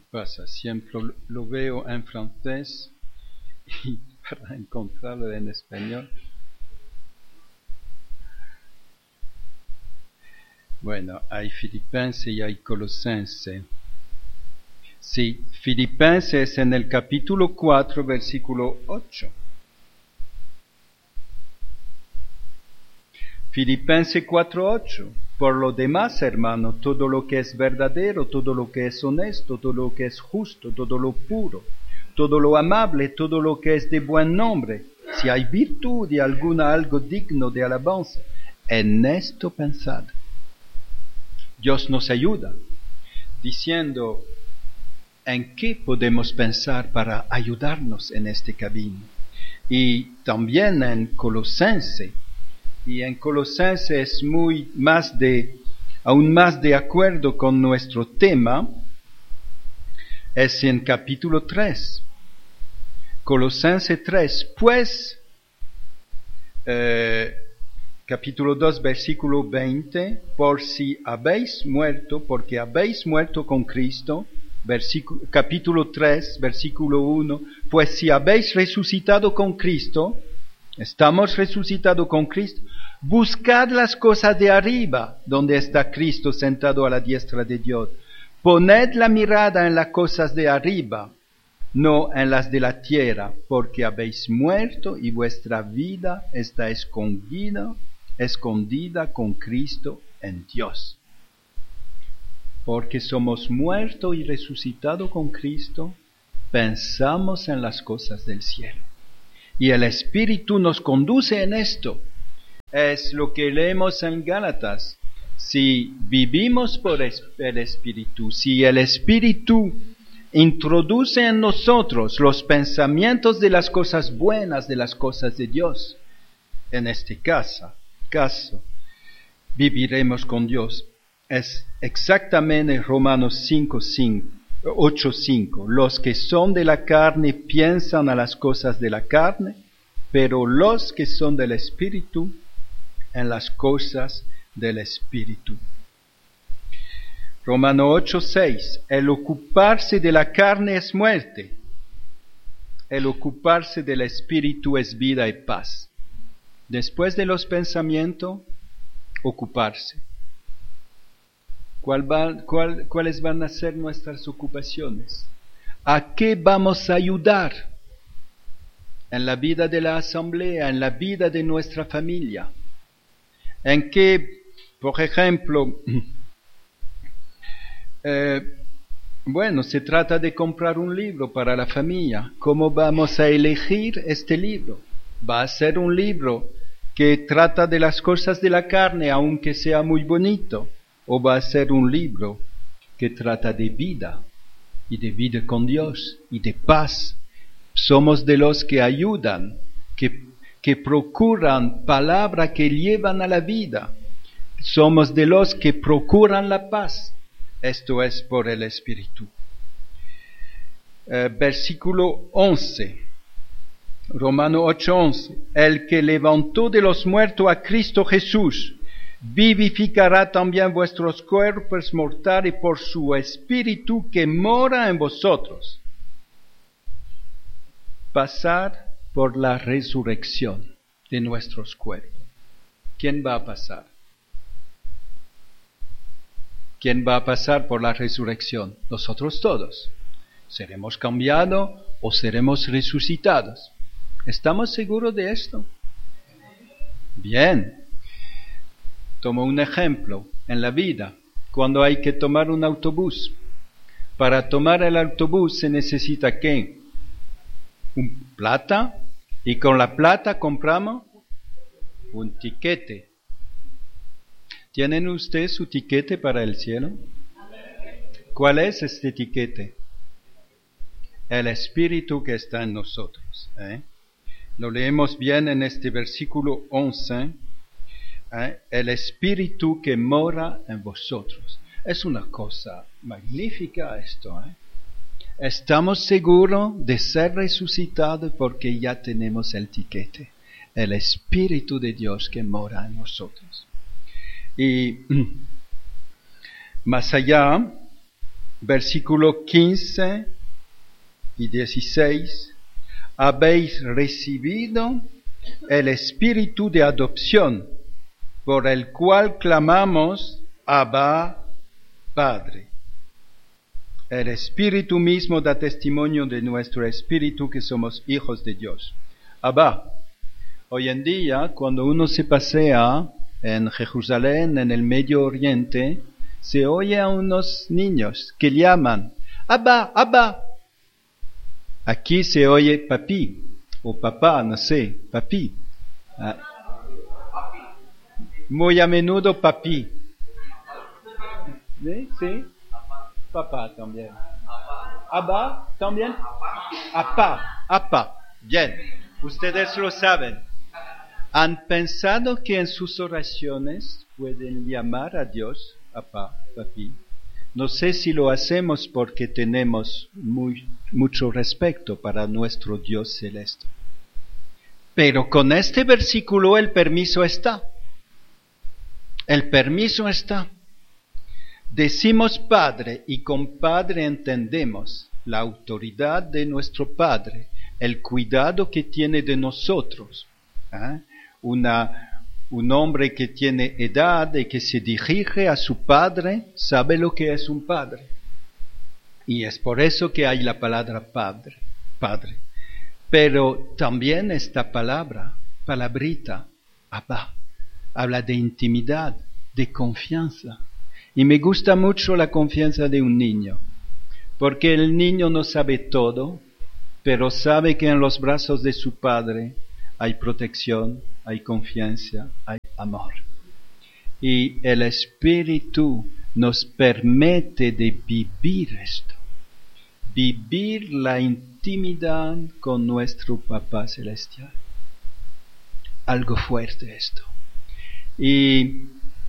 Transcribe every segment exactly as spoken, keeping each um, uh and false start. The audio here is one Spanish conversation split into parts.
pasa, siempre lo veo en francés y para encontrarlo en español. Bueno, hay Filipenses y hay Colosenses. Sí, Filipenses en el capítulo cuatro, versículo ocho. Filipenses cuatro ocho. Por lo demás, hermano, todo lo que es verdadero, todo lo que es honesto, todo lo que es justo, todo lo puro, todo lo amable, todo lo que es de buen nombre, si hay virtud y alguna algo digno de alabanza, en esto pensad. Dios nos ayuda, diciendo en qué podemos pensar para ayudarnos en este camino. Y también en Colosenses. Y en Colosenses es muy más de, aún más de acuerdo con nuestro tema, es en capítulo tres. Colosenses tres, pues, eh, capítulo dos, versículo veinte, por si habéis muerto, porque habéis muerto con Cristo, versículo, capítulo tres, versículo uno, pues si habéis resucitado con Cristo, estamos resucitados con Cristo, buscad las cosas de arriba, donde está Cristo sentado a la diestra de Dios. Poned la mirada en las cosas de arriba, no en las de la tierra, porque habéis muerto y vuestra vida está escondida, escondida con Cristo en Dios. Porque somos muertos y resucitados con Cristo, pensamos en las cosas del cielo. Y el Espíritu nos conduce en esto. Es lo que leemos en Gálatas. Si vivimos por el Espíritu, si el Espíritu introduce en nosotros los pensamientos de las cosas buenas, de las cosas de Dios, en este caso, caso viviremos con Dios. Es exactamente Romanos cinco, cinco, ocho cinco. Los que son de la carne piensan a las cosas de la carne, pero los que son del Espíritu, en las cosas del Espíritu. Romanos ocho seis. El ocuparse de la carne es muerte. El ocuparse del Espíritu es vida y paz. Después de los pensamientos, ocuparse. ¿Cuál va, cuál, ¿Cuáles van a ser nuestras ocupaciones? ¿A qué vamos a ayudar en la vida de la asamblea, en la vida de nuestra familia? En que, por ejemplo, eh, bueno, se trata de comprar un libro para la familia. ¿Cómo vamos a elegir este libro? Va a ser un libro que trata de las cosas de la carne, aunque sea muy bonito, o va a ser un libro que trata de vida, y de vida con Dios, y de paz. Somos de los que ayudan, que que procuran palabras que llevan a la vida. Somos de los que procuran la paz. Esto es por el Espíritu. Eh, versículo once. Romanos ocho once. El que levantó de los muertos a Cristo Jesús, vivificará también vuestros cuerpos mortales por su Espíritu que mora en vosotros. Pasar por la resurrección de nuestros cuerpos. ¿Quién va a pasar? ¿Quién va a pasar por la resurrección? Nosotros todos. ¿Seremos cambiados o seremos resucitados? ¿Estamos seguros de esto? Bien. Tomo un ejemplo en la vida. Cuando hay que tomar un autobús. Para tomar el autobús se necesita ¿qué? Un plata, y con la plata compramos un tiquete. ¿Tienen ustedes su tiquete para el cielo? ¿Cuál es este tiquete? El Espíritu que está en nosotros. ¿eh? Lo leemos bien en este versículo once. ¿eh? El Espíritu que mora en vosotros. Es una cosa magnífica esto, ¿eh? Estamos seguros de ser resucitados porque ya tenemos el tiquete, el Espíritu de Dios que mora en nosotros. Y más allá, versículo quince y dieciséis, habéis recibido el espíritu de adopción, por el cual clamamos, Abba, Padre. El espíritu mismo da testimonio de nuestro espíritu que somos hijos de Dios. Abba. Hoy en día, cuando uno se pasea en Jerusalén, en el Medio Oriente, se oye a unos niños que llaman, Abba, Abba. Aquí se oye papi, o papá, no sé, papi. Ah. Muy a menudo papi. ¿Sí? ¿Sí? Papá también. Abba también. Apá, apá. Bien, ustedes lo saben. ¿Han pensado que en sus oraciones pueden llamar a Dios, apá, papi? No sé si lo hacemos porque tenemos muy, mucho respeto para nuestro Dios celeste. Pero con este versículo el permiso está. El permiso está. Decimos Padre y con Padre entendemos la autoridad de nuestro Padre, el cuidado que tiene de nosotros. ¿eh? Una, un hombre que tiene edad y que se dirige a su Padre sabe lo que es un Padre. Y es por eso que hay la palabra Padre. Padre. Pero también esta palabra, palabrita, Abba, habla de intimidad, de confianza. Y me gusta mucho la confianza de un niño, porque el niño no sabe todo, pero sabe que en los brazos de su padre hay protección, hay confianza, hay amor. Y el Espíritu nos permite de vivir esto, vivir la intimidad con nuestro Papá Celestial. Algo fuerte esto. Y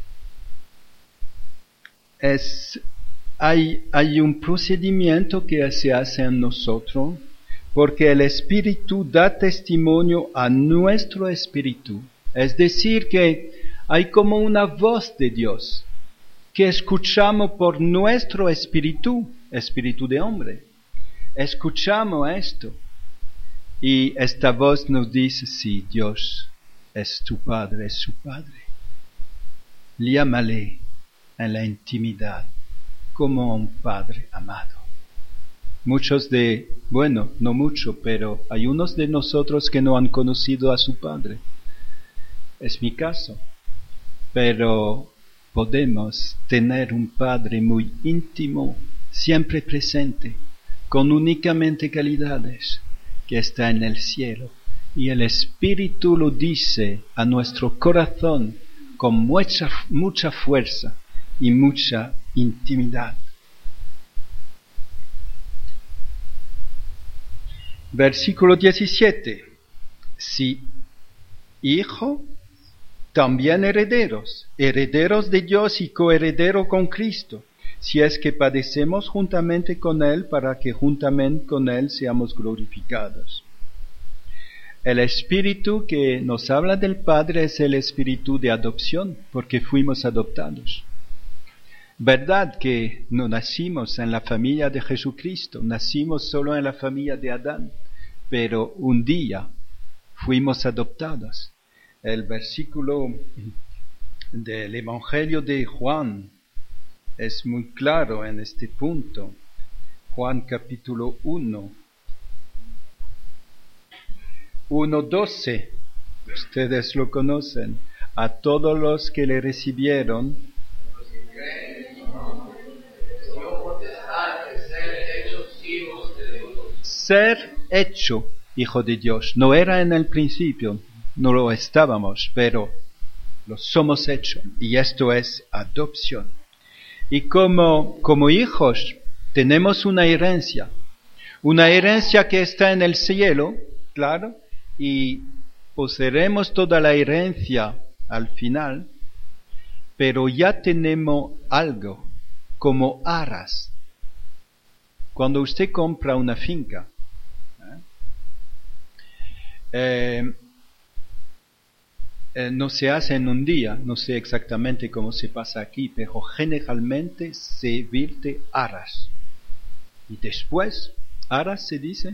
Es, hay, hay un procedimiento que se hace en nosotros, porque el Espíritu da testimonio a nuestro Espíritu. Es decir, que hay como una voz de Dios, que escuchamos por nuestro Espíritu, Espíritu de hombre. Escuchamos esto, y esta voz nos dice, sí, Dios es tu Padre, es su Padre. Llámale en la intimidad, como un Padre amado. Muchos de, bueno, no mucho, pero hay unos de nosotros que no han conocido a su Padre. Es mi caso. Pero podemos tener un Padre muy íntimo, siempre presente, con únicamente calidades, que está en el cielo. Y el Espíritu lo dice a nuestro corazón con mucha, mucha fuerza y mucha intimidad. Versículo diecisiete. Si hijo, también herederos, herederos de Dios y coheredero con Cristo, si es que padecemos juntamente con Él, para que juntamente con Él seamos glorificados. El espíritu que nos habla del Padre es el espíritu de adopción, porque fuimos adoptados. Verdad que no nacimos en la familia de Jesucristo, nacimos solo en la familia de Adán, pero un día fuimos adoptados. El versículo del Evangelio de Juan es muy claro en este punto. Juan capítulo uno, uno doce, ustedes lo conocen. A todos los que le recibieron, ser hecho hijo de Dios. No era en el principio, no lo estábamos, pero lo somos hechos. Y esto es adopción. Y como, como hijos tenemos una herencia. Una herencia que está en el cielo, claro, y poseeremos toda la herencia al final, pero ya tenemos algo como aras. Cuando usted compra una finca, eh, eh, no se hace en un día, no sé exactamente cómo se pasa aquí, pero generalmente se vierte aras. Y después, aras se dice,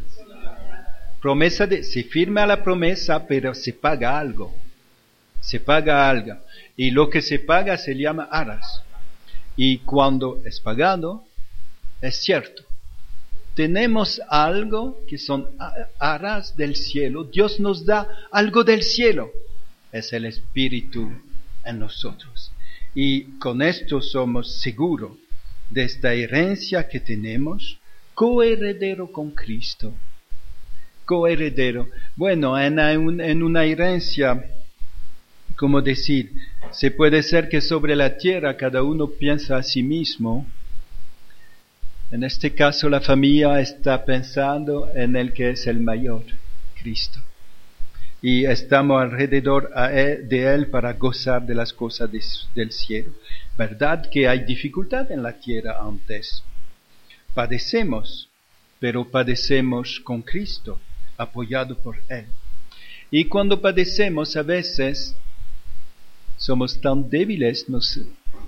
promesa de, se firma la promesa, pero se paga algo, se paga algo, y lo que se paga se llama aras, y cuando es pagado, es cierto, tenemos algo que son aras del cielo, Dios nos da algo del cielo, es el Espíritu en nosotros, y con esto somos seguros de esta herencia que tenemos, coheredero con Cristo. Coheredero. Bueno, en, un, en una herencia, como decir, se puede ser que sobre la tierra cada uno piensa a sí mismo. En este caso la familia está pensando en el que es el mayor, Cristo. Y estamos alrededor de Él para gozar de las cosas de, del cielo. ¿Verdad que hay dificultad en la tierra antes? Padecemos, pero padecemos con Cristo, apoyado por Él. Y cuando padecemos a veces somos tan débiles, nos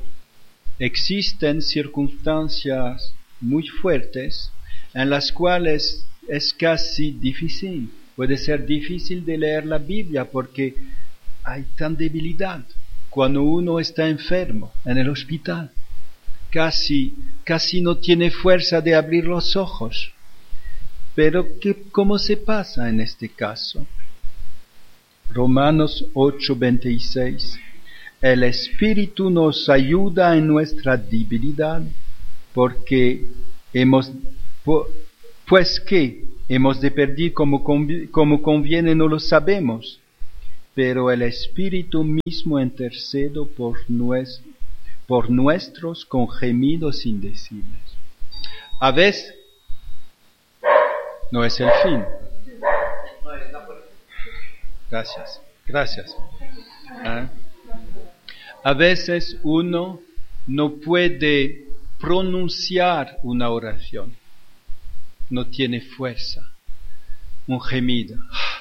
existen circunstancias muy fuertes en las cuales es casi difícil, puede ser difícil de leer la Biblia porque hay tan debilidad. Cuando uno está enfermo en el hospital, casi, casi no tiene fuerza de abrir los ojos. Pero ¿qué, ¿cómo se pasa en este caso? Romanos ocho veintiséis. El Espíritu nos ayuda en nuestra debilidad, porque hemos, pues que hemos de pedir como, como conviene no lo sabemos, pero el Espíritu mismo intercede por, nues, por nuestros con gemidos indecibles. A veces no es el fin. Gracias, gracias. ¿Ah? A veces uno no puede pronunciar una oración, no tiene fuerza, un gemido.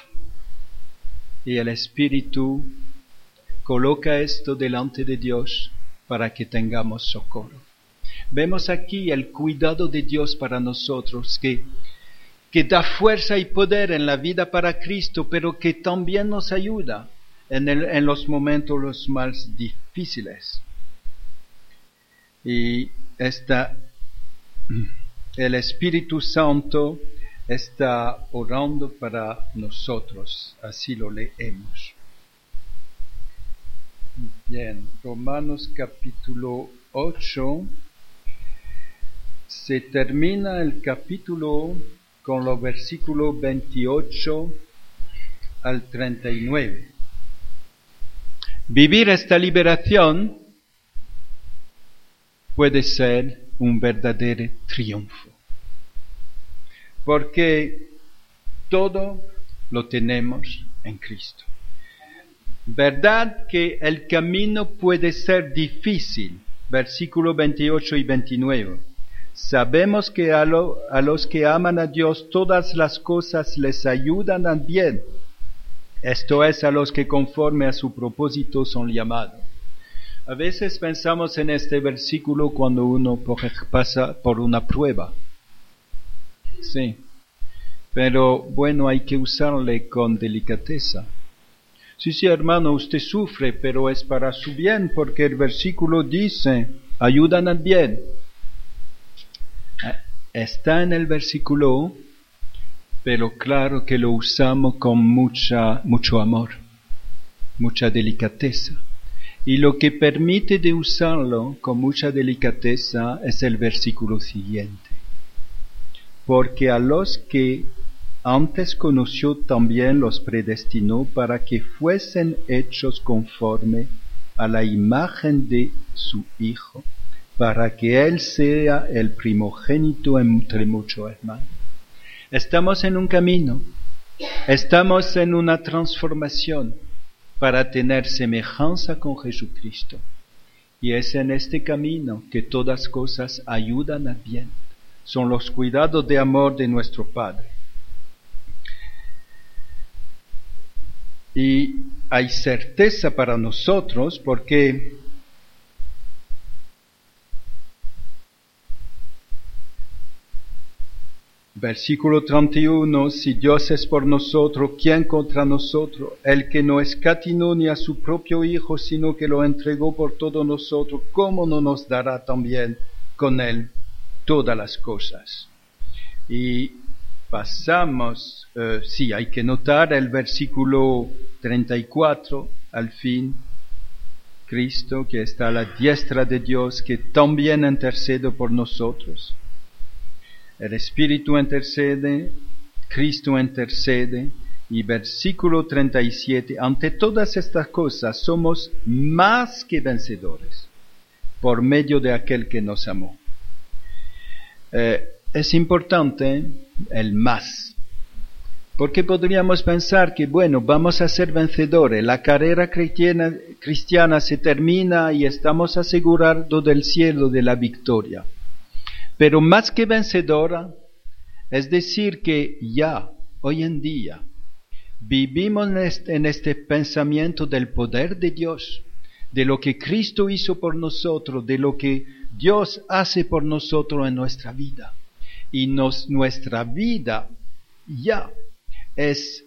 Y el Espíritu coloca esto delante de Dios para que tengamos socorro. Vemos aquí el cuidado de Dios para nosotros, que, que da fuerza y poder en la vida para Cristo, pero que también nos ayuda en, el, en los momentos los más difíciles. Y esta, el Espíritu Santo está orando para nosotros, así lo leemos. Bien, Romanos capítulo ocho, se termina el capítulo con los versículos veintiocho al treinta y nueve. Vivir esta liberación puede ser un verdadero triunfo, porque todo lo tenemos en Cristo. Verdad que el camino puede ser difícil, versículos veintiocho y veintinueve. Sabemos que a, lo, a los que aman a Dios todas las cosas les ayudan a bien. Esto es, a los que conforme a su propósito son llamados. A veces pensamos en este versículo cuando uno pasa por una prueba. Sí, pero bueno, hay que usarle con delicadeza. Sí, sí, hermano, usted sufre, pero es para su bien, porque el versículo dice, ayudan al bien. Está en el versículo, pero claro que lo usamos con mucha, mucho amor, mucha delicadeza. Y lo que permite de usarlo con mucha delicadeza es el versículo siguiente. Porque a los que antes conoció también los predestinó para que fuesen hechos conforme a la imagen de su Hijo, para que Él sea el primogénito entre muchos hermanos. Estamos en un camino, estamos en una transformación para tener semejanza con Jesucristo. Y es en este camino que todas cosas ayudan a bien. Son los cuidados de amor de nuestro Padre. Y hay certeza para nosotros porque Versículo treinta y uno, si Dios es por nosotros, ¿quién contra nosotros? El que no escatimó ni a su propio Hijo, sino que lo entregó por todos nosotros, ¿cómo no nos dará también con él todas las cosas? Y pasamos, eh, sí, hay que notar el versículo treinta y cuatro, al fin, Cristo que está a la diestra de Dios, que también intercede por nosotros. El Espíritu intercede, Cristo intercede, y versículo treinta y siete, ante todas estas cosas somos más que vencedores, por medio de aquel que nos amó. Eh, es importante el más, porque podríamos pensar que, bueno, vamos a ser vencedores, la carrera cristiana, cristiana se termina y estamos asegurados del cielo de la victoria. Pero más que vencedora, es decir que ya, hoy en día, vivimos en este, en este pensamiento del poder de Dios, de lo que Cristo hizo por nosotros, de lo que Dios hace por nosotros en nuestra vida. Y nos, nuestra vida ya es,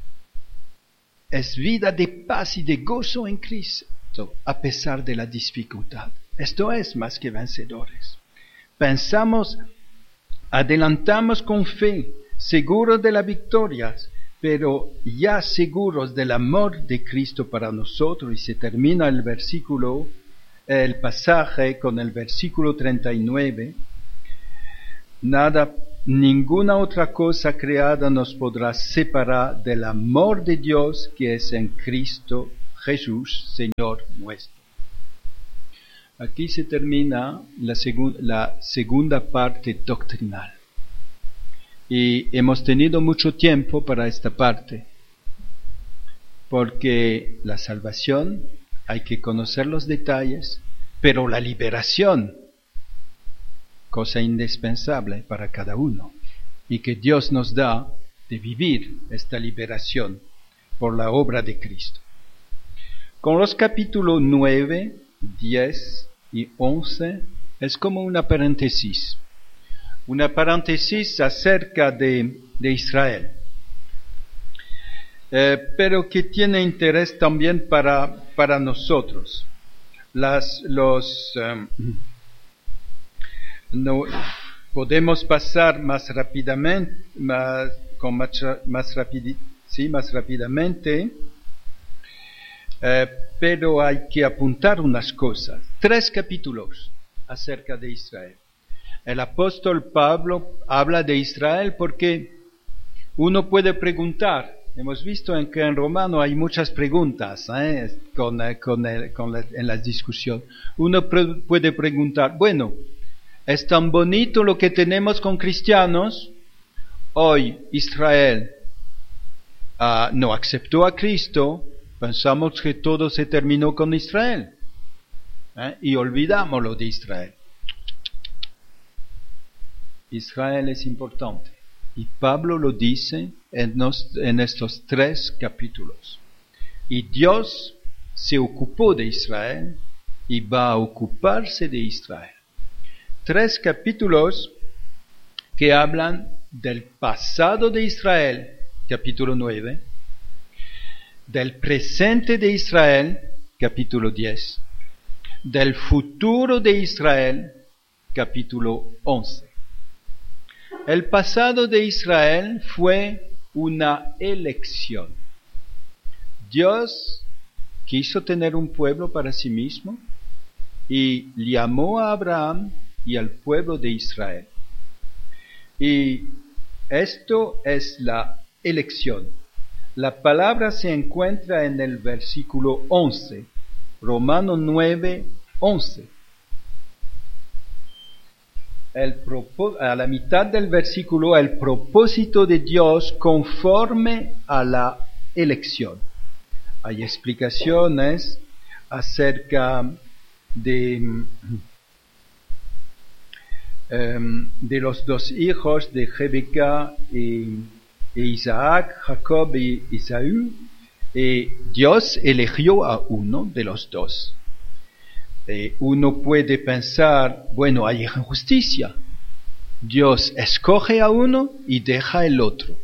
es vida de paz y de gozo en Cristo, a pesar de la dificultad. Esto es más que vencedores. Pensamos, adelantamos con fe, seguros de la victoria, pero ya seguros del amor de Cristo para nosotros. Y se termina el versículo, el pasaje con el versículo treinta y nueve. Nada, ninguna otra cosa creada nos podrá separar del amor de Dios que es en Cristo Jesús, Señor nuestro. Aquí se termina la, segu- la segunda parte doctrinal. Y hemos tenido mucho tiempo para esta parte, porque la salvación hay que conocer los detalles, pero la liberación, cosa indispensable para cada uno, y que Dios nos da de vivir esta liberación por la obra de Cristo. Con los capítulos nueve, diez y once es como una paréntesis, una paréntesis acerca de, de Israel, eh, pero que tiene interés también para, para nosotros. Las, los, um, no, podemos pasar más rápidamente, más, con más, más, rapidi, sí, más rápidamente, eh, pero hay que apuntar unas cosas. Tres capítulos acerca de Israel. El apóstol Pablo habla de Israel porque uno puede preguntar, hemos visto en que en Romano hay muchas preguntas ¿eh? con, con el, con la, en las discusiones. Uno pre- puede preguntar, bueno, es tan bonito lo que tenemos con cristianos, hoy Israel uh, no aceptó a Cristo, pensamos que todo se terminó con Israel ¿eh? y olvidamos lo de Israel. Israel es importante y Pablo lo dice en, nos, en estos tres capítulos. Y Dios se ocupó de Israel y va a ocuparse de Israel. Tres capítulos que hablan del pasado de Israel, capítulo nueve, del presente de Israel, capítulo diez, del futuro de Israel, capítulo once. El pasado de Israel fue una elección. Dios quiso tener un pueblo para sí mismo y llamó a Abraham y al pueblo de Israel. Y esto es la elección. La palabra se encuentra en el versículo once, Romanos nueve, once. El propó- a la mitad del versículo, el propósito de Dios conforme a la elección. Hay explicaciones acerca de, um, de los dos hijos de Rebeca y, y Isaac, Jacob y Esaú. Y Dios eligió a uno de los dos. Eh, uno puede pensar, bueno, hay injusticia. Dios escoge a uno y deja el otro.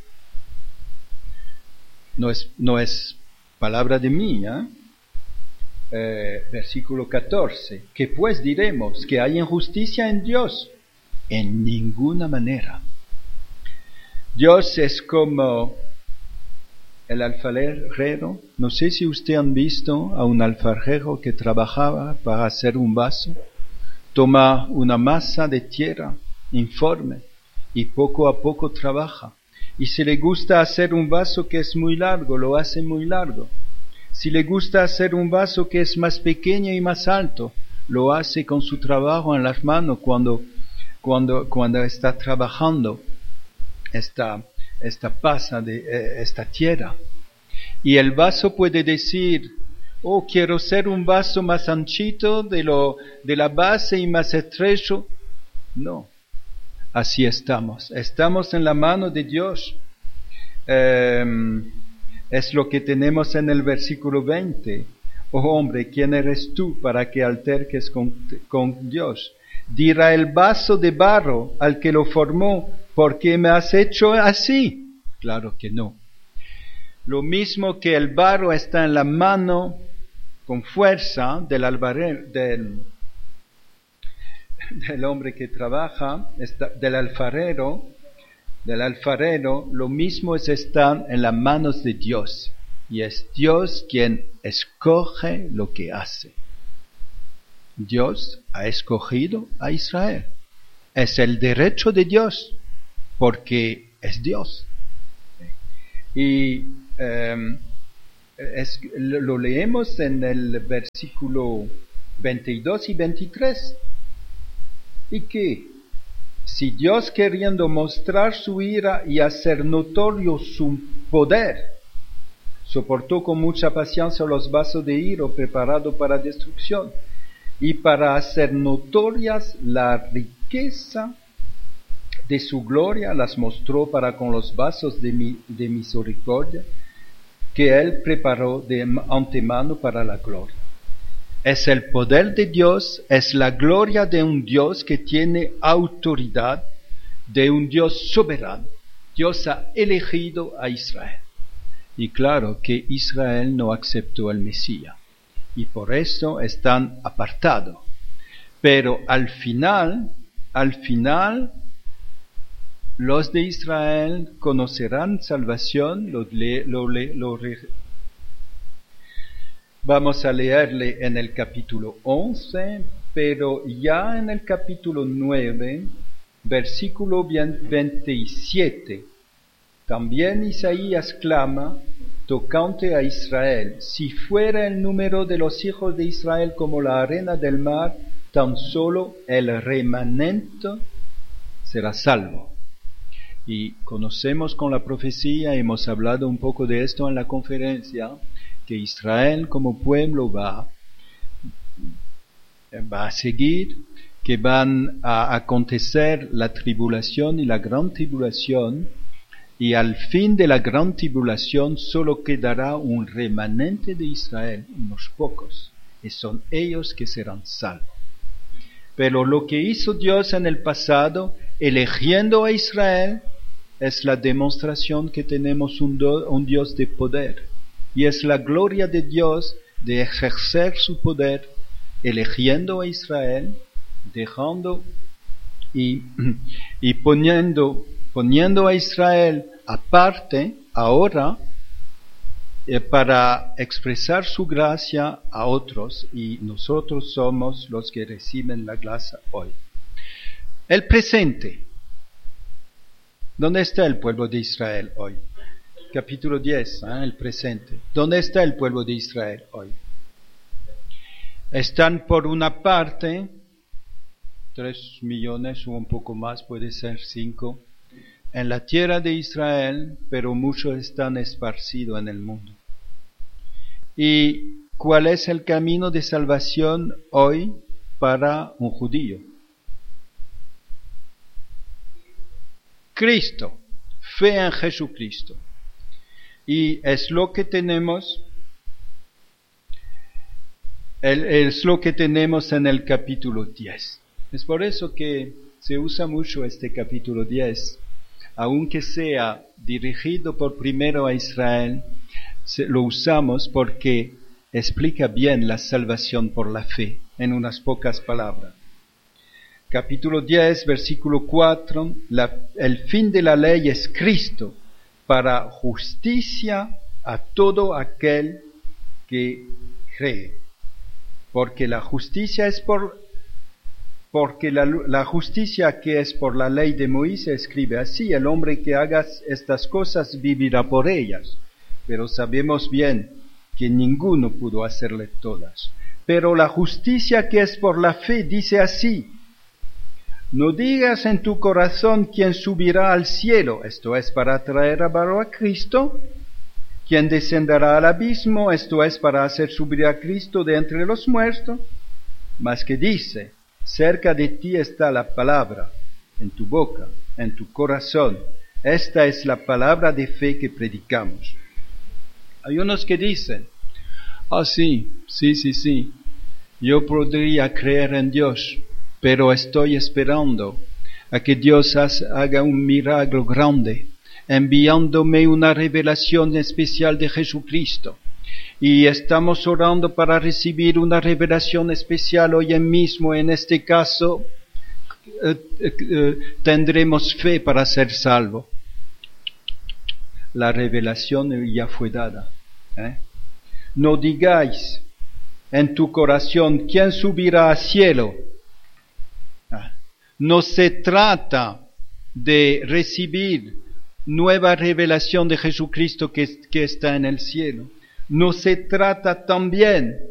No es, no es palabra de mí, ¿eh? Eh, versículo catorce. ¿Qué pues diremos? ¿Que hay injusticia en Dios? En ninguna manera. Dios es como el alfarero. No sé si ustedes han visto a un alfarero que trabajaba para hacer un vaso. Toma una masa de tierra informe y poco a poco trabaja. Y si le gusta hacer un vaso que es muy largo, lo hace muy largo. Si le gusta hacer un vaso que es más pequeño y más alto, lo hace con su trabajo en las manos cuando, cuando, cuando está trabajando esta, esta pasa de eh, esta tierra. Y el vaso puede decir, oh, quiero ser un vaso más anchito de, lo, de la base y más estrecho. No, así estamos. Estamos en la mano de Dios. Eh, es lo que tenemos en el versículo veinte. Oh hombre, ¿quién eres tú para que alterques con, con Dios? Dirá el vaso de barro al que lo formó, ¿por qué me has hecho así? Claro que no. Lo mismo que el barro está en la mano con fuerza del alfarero, del, del hombre que trabaja, está, del alfarero, del alfarero, lo mismo es estar en las manos de Dios. Y es Dios quien escoge lo que hace. Dios ha escogido a Israel. Es el derecho de Dios, porque es Dios. Y eh, es, lo leemos en el versículo veintidós y veintitrés. ¿Y qué? Si Dios, queriendo mostrar su ira y hacer notorio su poder, soportó con mucha paciencia los vasos de ira preparados para destrucción, y para hacer notorias la riqueza de su gloria, las mostró para con los vasos de, mi, de misericordia, que Él preparó de antemano para la gloria. Es el poder de Dios, es la gloria de un Dios que tiene autoridad, de un Dios soberano. Dios ha elegido a Israel. Y claro que Israel no aceptó al Mesías, y por eso están apartados. Pero al final, al final, los de Israel conocerán salvación. Lo, lo, lo, lo, vamos a leerle en el capítulo once, pero ya en el capítulo nueve, versículo veintisiete, también Isaías clama tocante a Israel: si fuera el número de los hijos de Israel como la arena del mar, tan solo el remanente será salvo. Y conocemos con la profecía, hemos hablado un poco de esto en la conferencia, que Israel como pueblo va, va a seguir, que van a acontecer la tribulación y la gran tribulación, y al fin de la gran tribulación solo quedará un remanente de Israel, unos pocos, y son ellos que serán salvos. Pero lo que hizo Dios en el pasado, eligiendo a Israel, es la demostración que tenemos un, do, un Dios de poder. Y es la gloria de Dios de ejercer su poder, eligiendo a Israel, dejando y, y poniendo, poniendo a Israel aparte ahora eh, para expresar su gracia a otros, y nosotros somos los que reciben la gracia hoy. El presente. ¿Dónde está el pueblo de Israel hoy? Capítulo diez, ¿eh? El presente. ¿Dónde está el pueblo de Israel hoy? Están por una parte, tres millones o un poco más, puede ser cinco, en la tierra de Israel, pero muchos están esparcidos en el mundo. ¿Y cuál es el camino de salvación hoy para un judío? Cristo, fe en Jesucristo. Y es lo que tenemos, es lo que tenemos en el capítulo diez. Es por eso que se usa mucho este capítulo diez, aunque sea dirigido por primero a Israel, se, lo usamos porque explica bien la salvación por la fe, en unas pocas palabras. Capítulo diez, versículo cuatro, la, el fin de la ley es Cristo, para justicia a todo aquel que cree. Porque la justicia es por, porque la, la justicia que es por la ley de Moisés escribe así: el hombre que haga estas cosas vivirá por ellas. Pero sabemos bien que ninguno pudo hacerle todas. Pero la justicia que es por la fe dice así: no digas en tu corazón quién subirá al cielo, esto es para traer abajo a Cristo, quién descenderá al abismo, esto es para hacer subir a Cristo de entre los muertos, mas que dice: cerca de ti está la palabra, en tu boca, en tu corazón. Esta es la palabra de fe que predicamos. Hay unos que dicen: ah, sí, sí, sí, sí, yo podría creer en Dios, pero estoy esperando a que Dios haga un milagro grande, enviándome una revelación especial de Jesucristo. Y estamos orando para recibir una revelación especial hoy mismo. En este caso, eh, eh, tendremos fe para ser salvos. La revelación ya fue dada. ¿eh? No digáis en tu corazón quién subirá al cielo. No se trata de recibir nueva revelación de Jesucristo que, que está en el cielo. No se trata también